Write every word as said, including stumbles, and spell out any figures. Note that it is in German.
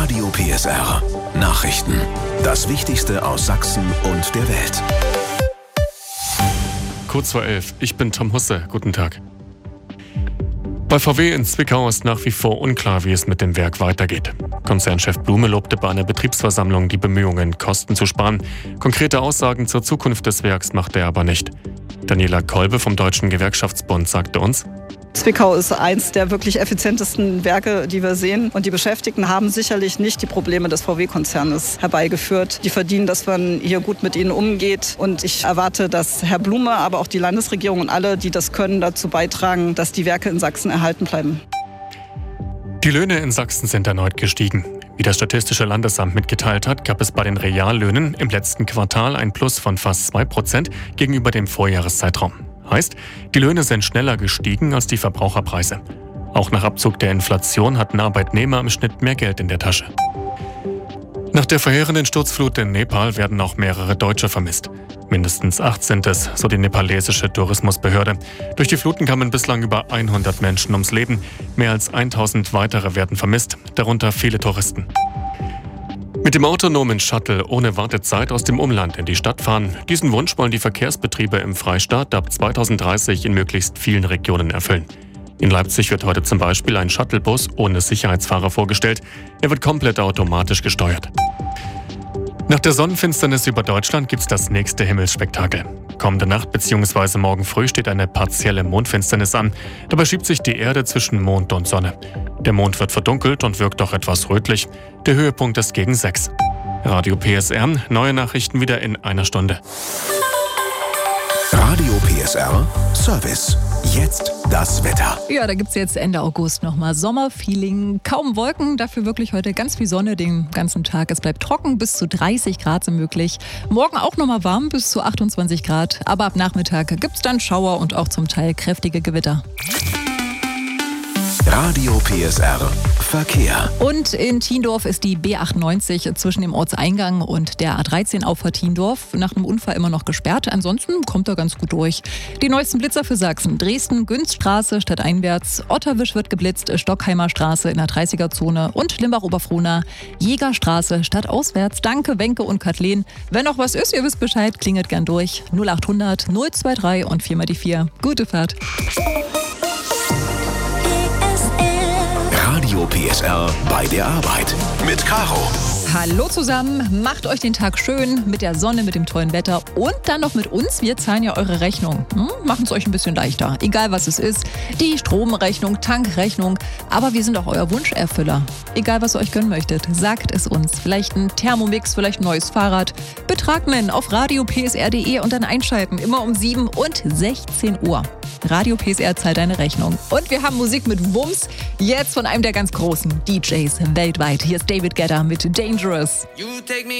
Radio P S R. Nachrichten. Das Wichtigste aus Sachsen und der Welt. Kurz vor elf. Ich bin Tom Husse. Guten Tag. Bei V W in Zwickau ist nach wie vor unklar, wie es mit dem Werk weitergeht. Konzernchef Blume lobte bei einer Betriebsversammlung die Bemühungen, Kosten zu sparen. Konkrete Aussagen zur Zukunft des Werks machte er aber nicht. Daniela Kolbe vom Deutschen Gewerkschaftsbund sagte uns: Zwickau ist eins der wirklich effizientesten Werke, die wir sehen. Und die Beschäftigten haben sicherlich nicht die Probleme des V W-Konzernes herbeigeführt. Die verdienen, dass man hier gut mit ihnen umgeht. Und ich erwarte, dass Herr Blume, aber auch die Landesregierung und alle, die das können, dazu beitragen, dass die Werke in Sachsen erhalten bleiben. Die Löhne in Sachsen sind erneut gestiegen. Wie das Statistische Landesamt mitgeteilt hat, gab es bei den Reallöhnen im letzten Quartal ein Plus von fast zwei Prozent gegenüber dem Vorjahreszeitraum. Heißt, die Löhne sind schneller gestiegen als die Verbraucherpreise. Auch nach Abzug der Inflation hatten Arbeitnehmer im Schnitt mehr Geld in der Tasche. Nach der verheerenden Sturzflut in Nepal werden auch mehrere Deutsche vermisst. Mindestens acht sind es, so die nepalesische Tourismusbehörde. Durch die Fluten kamen bislang über hundert Menschen ums Leben. Mehr als tausend weitere werden vermisst, darunter viele Touristen. Mit dem autonomen Shuttle ohne Wartezeit aus dem Umland in die Stadt fahren, diesen Wunsch wollen die Verkehrsbetriebe im Freistaat ab zweitausenddreißig in möglichst vielen Regionen erfüllen. In Leipzig wird heute zum Beispiel ein Shuttlebus ohne Sicherheitsfahrer vorgestellt. Er wird komplett automatisch gesteuert. Nach der Sonnenfinsternis über Deutschland gibt's das nächste Himmelsspektakel. Kommende Nacht bzw. morgen früh steht eine partielle Mondfinsternis an. Dabei schiebt sich die Erde zwischen Mond und Sonne. Der Mond wird verdunkelt und wirkt auch etwas rötlich. Der Höhepunkt ist gegen sechs. Radio P S R, neue Nachrichten wieder in einer Stunde. Radio P S R Service. Jetzt das Wetter. Ja, da gibt's jetzt Ende August nochmal Sommerfeeling. Kaum Wolken, dafür wirklich heute ganz viel Sonne den ganzen Tag. Es bleibt trocken, bis zu dreißig Grad sind möglich. Morgen auch nochmal warm, bis zu achtundzwanzig Grad. Aber ab Nachmittag gibt's dann Schauer und auch zum Teil kräftige Gewitter. Radio P S R Verkehr. Und in Thiendorf ist die B achtundneunzig zwischen dem Ortseingang und der A dreizehn Auffahrt Thiendorf nach einem Unfall immer noch gesperrt. Ansonsten kommt er ganz gut durch. Die neuesten Blitzer für Sachsen: Dresden, Günzstraße stadteinwärts, Otterwisch wird geblitzt, Stockheimer Straße in der dreißiger-Zone und Limbach-Oberfrohna, Jägerstraße stadtauswärts. Danke, Wenke und Kathleen. Wenn noch was ist, ihr wisst Bescheid, klingelt gern durch. null achthundert null drei und vier mal die vier. Gute Fahrt. Radio P S R bei der Arbeit mit Caro. Hallo zusammen, macht euch den Tag schön mit der Sonne, mit dem tollen Wetter und dann noch mit uns. Wir zahlen ja eure Rechnung. Hm? Machen es euch ein bisschen leichter, egal was es ist. Die Stromrechnung, Tankrechnung, aber wir sind auch euer Wunscherfüller. Egal was ihr euch gönnen möchtet, sagt es uns. Vielleicht ein Thermomix, vielleicht ein neues Fahrrad. Betrag nennen auf radio p s r punkt d e und dann einschalten, immer um sieben und sechzehn Uhr. Radio P S R zahlt deine Rechnung. Und wir haben Musik mit Wumms, jetzt von einem der ganz großen D Js weltweit. Hier ist David Guetta mit Dangerous. You take me